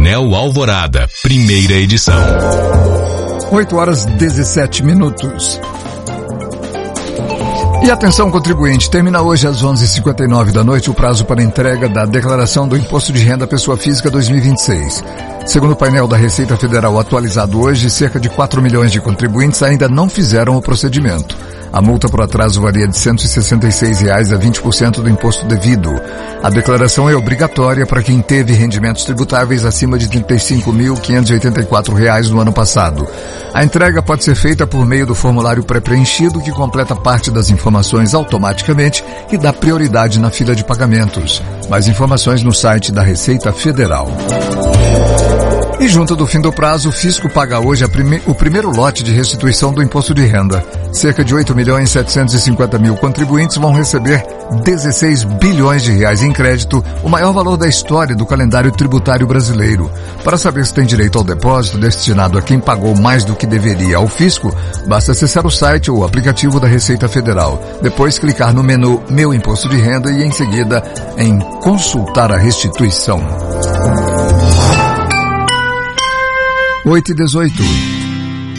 Jornal Alvorada, primeira edição. 8h17. E atenção, contribuinte, termina hoje às 11h59 da noite o prazo para entrega da declaração do Imposto de Renda Pessoa Física 2026. Segundo o painel da Receita Federal atualizado hoje, cerca de 4 milhões de contribuintes ainda não fizeram o procedimento. A multa por atraso varia de R$ 166 a 20% do imposto devido. A declaração é obrigatória para quem teve rendimentos tributáveis acima de R$ 35.584 no ano passado. A entrega pode ser feita por meio do formulário pré-preenchido, que completa parte das informações automaticamente e dá prioridade na fila de pagamentos. Mais informações no site da Receita Federal. E junto do fim do prazo, o fisco paga hoje o primeiro lote de restituição do imposto de renda. Cerca de 8.750.000 contribuintes vão receber 16 bilhões de reais em crédito, o maior valor da história do calendário tributário brasileiro. Para saber se tem direito ao depósito destinado a quem pagou mais do que deveria ao fisco, basta acessar o site ou o aplicativo da Receita Federal. Depois clicar no menu Meu Imposto de Renda e em seguida em Consultar a Restituição. 8h18.